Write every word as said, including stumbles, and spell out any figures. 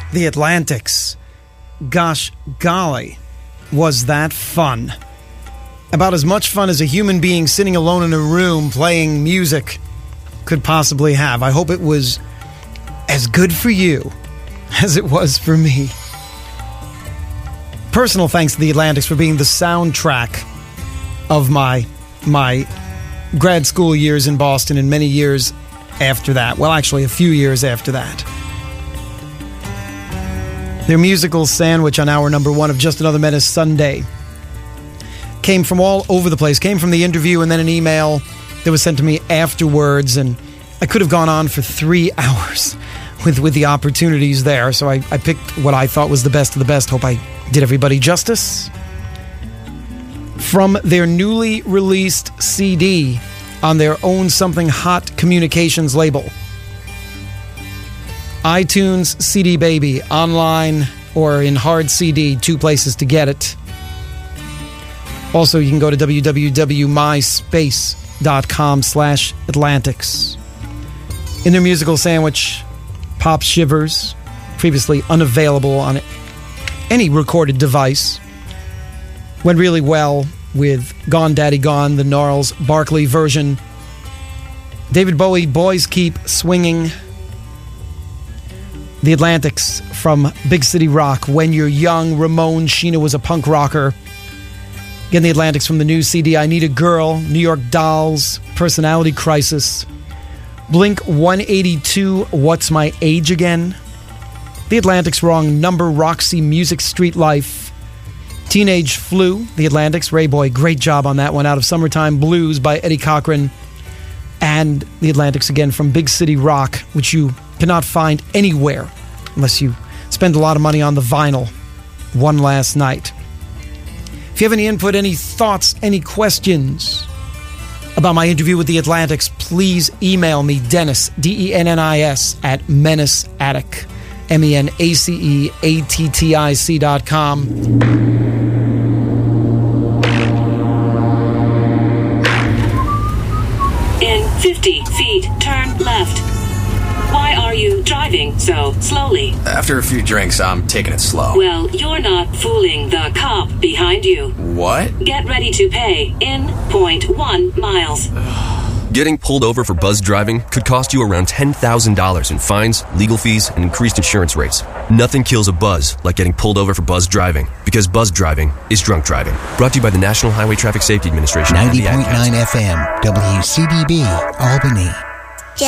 The Atlantics. Gosh golly, was that fun. About as much fun as a human being sitting alone in a room playing music could possibly have. I hope it was as good for you as it was for me. Personal thanks to the Atlantics for being the soundtrack of my my grad school years in Boston and many years after that. Well, actually, a few years after that. Their musical sandwich on hour number one of Just Another Menace Sunday came from all over the place. Came from the interview and then an email that was sent to me afterwards. And I could have gone on for three hours with, with the opportunities there. So I, I picked what I thought was the best of the best. Hope I did everybody justice. From their newly released C D on their Own Something Hot Communications label. iTunes, C D Baby, online or in hard C D, two places to get it. Also, you can go to www.myspace.com slash Atlantics. In their musical sandwich, Pop Shivers, previously unavailable on any recorded device, went really well with Gone Daddy Gone, the Gnarls Barkley version. David Bowie, Boys Keep Swinging. The Atlantics from Big City Rock, When You're Young. Ramon Sheena was a punk rocker. Again, the Atlantics from the new C D, I Need a Girl. New York Dolls, Personality Crisis. Blink one eighty-two, What's My Age Again? The Atlantics, Wrong Number, Roxy Music, Street Life. Teenage Flu, The Atlantics, Ray Boy, great job on that one. Out of Summertime Blues by Eddie Cochran. And the Atlantics again from Big City Rock, which you cannot find anywhere unless you spend a lot of money on the vinyl. One Last Night. If you have any input, any thoughts, any questions about my interview with the Atlantics, please email me, Dennis, D E N N I S, at Menace Attic, M E N A C E A T T I C dot com. In fifty feet, turn left. Why are you driving so slowly? After a few drinks, I'm taking it slow. Well, you're not fooling the cop behind you. What? Get ready to pay in zero point one miles. Getting pulled over for buzz driving could cost you around ten thousand dollars in fines, legal fees, and increased insurance rates. Nothing kills a buzz like getting pulled over for buzz driving, because buzz driving is drunk driving. Brought to you by the National Highway Traffic Safety Administration. ninety point nine F M, W C D B, Albany.